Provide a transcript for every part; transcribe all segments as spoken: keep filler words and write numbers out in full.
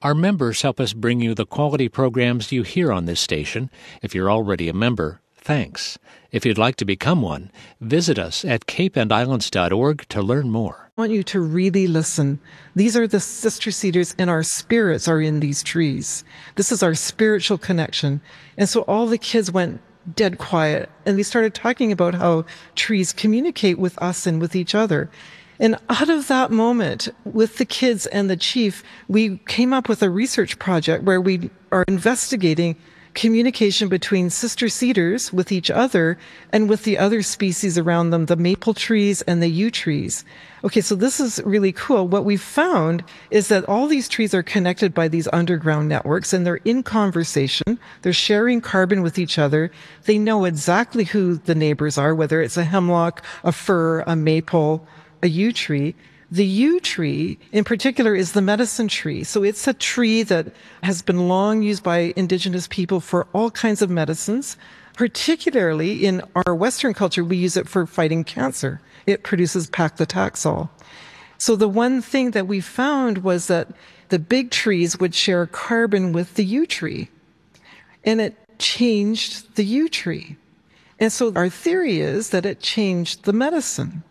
Our members help us bring you the quality programs you hear on this station. If you're already a member, thanks. If you'd like to become one, visit us at cape and islands dot org to learn more. I want you to really listen. These are the sister cedars, and our spirits are in these trees. This is our spiritual connection. And so all the kids went dead quiet, and we started talking about how trees communicate with us and with each other. And out of that moment, with the kids and the chief, we came up with a research project where we are investigating communication between sister cedars with each other and with the other species around them, the maple trees and the yew trees. Okay, so this is really cool. What we found is that all these trees are connected by these underground networks, and they're in conversation. They're sharing carbon with each other. They know exactly who the neighbors are, whether it's a hemlock, a fir, a maple, a yew tree. The yew tree, in particular, is the medicine tree. So it's a tree that has been long used by indigenous people for all kinds of medicines. Particularly in our Western culture, we use it for fighting cancer. It produces paclitaxel. So the one thing that we found was that the big trees would share carbon with the yew tree. And it changed the yew tree. And so our theory is that it changed the medicine.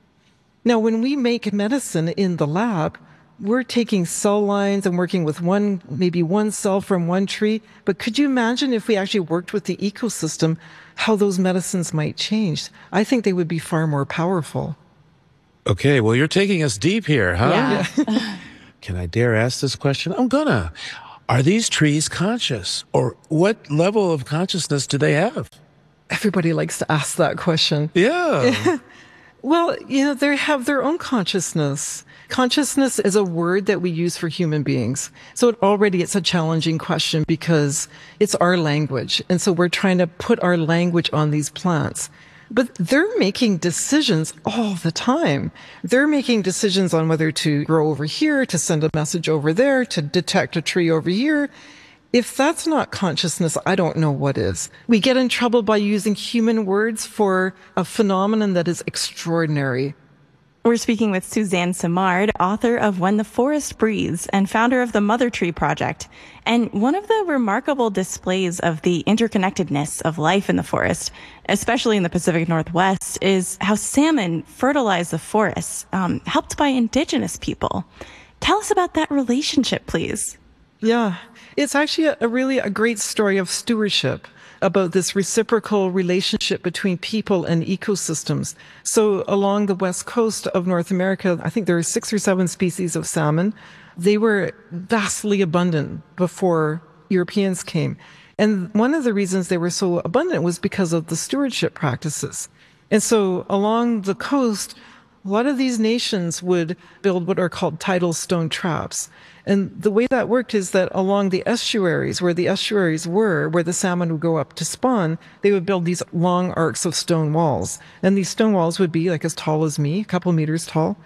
Now, when we make medicine in the lab, we're taking cell lines and working with one, maybe one cell from one tree. But could you imagine if we actually worked with the ecosystem, how those medicines might change? I think they would be far more powerful. Okay, well, you're taking us deep here, huh? Yeah. Can I dare ask this question? I'm gonna. Are these trees conscious? Or what level of consciousness do they have? Everybody likes to ask that question. Yeah. Well, you know, they have their own consciousness. Consciousness is a word that we use for human beings. So it already it's a challenging question because it's our language. And so we're trying to put our language on these plants. But they're making decisions all the time. They're making decisions on whether to grow over here, to send a message over there, to detect a tree over here. If that's not consciousness, I don't know what is. We get in trouble by using human words for a phenomenon that is extraordinary. We're speaking with Suzanne Simard, author of When the Forest Breathes and founder of the Mother Tree Project. And one of the remarkable displays of the interconnectedness of life in the forest, especially in the Pacific Northwest, is how salmon fertilize the forests, um, helped by indigenous people. Tell us about that relationship, please. Yeah, it's actually a, a really a great story of stewardship, about this reciprocal relationship between people and ecosystems. So along the west coast of North America, I think there are six or seven species of salmon. They were vastly abundant before Europeans came. And one of the reasons they were so abundant was because of the stewardship practices. And so along the coast, a lot of these nations would build what are called tidal stone traps. And the way that worked is that along the estuaries, where the estuaries were, where the salmon would go up to spawn, they would build these long arcs of stone walls. And these stone walls would be like as tall as me, a couple meters tall,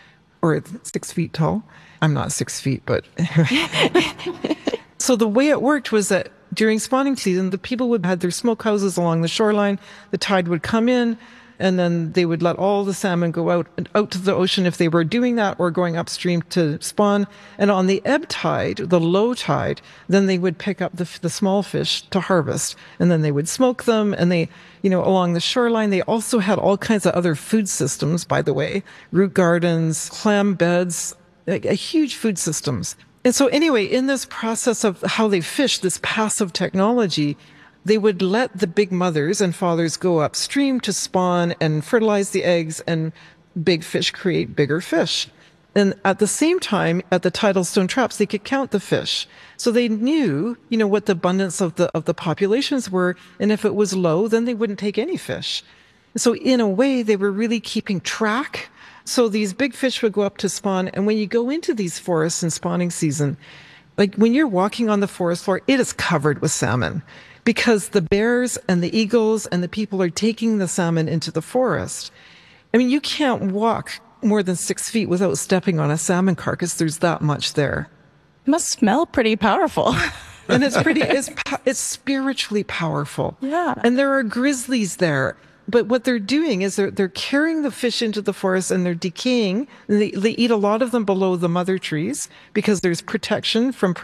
or six feet tall. I'm not six feet, but... So the way it worked was that during spawning season, the people would have their smokehouses along the shoreline, the tide would come in, and then they would let all the salmon go out out to the ocean if they were doing that or going upstream to spawn. And on the ebb tide, the low tide, then they would pick up the, the small fish to harvest. And then they would smoke them. And they, you know, along the shoreline, they also had all kinds of other food systems, by the way, root gardens, clam beds, a, a huge food systems. And so anyway, in this process of how they fish, this passive technology, they would let the big mothers and fathers go upstream to spawn and fertilize the eggs, and big fish create bigger fish. And at the same time, at the tidal stone traps, they could count the fish. So they knew, you know, what the abundance of the, of the populations were. And if it was low, then they wouldn't take any fish. So in a way, they were really keeping track. So these big fish would go up to spawn. And when you go into these forests in spawning season, like when you're walking on the forest floor, it is covered with salmon. Because the bears and the eagles and the people are taking the salmon into the forest. I mean, you can't walk more than six feet without stepping on a salmon carcass. There's that much there. It must smell pretty powerful. And it's pretty, it's, it's spiritually powerful. Yeah. And there are grizzlies there. But what they're doing is they're, they're carrying the fish into the forest and they're decaying. And they, they eat a lot of them below the mother trees because there's protection from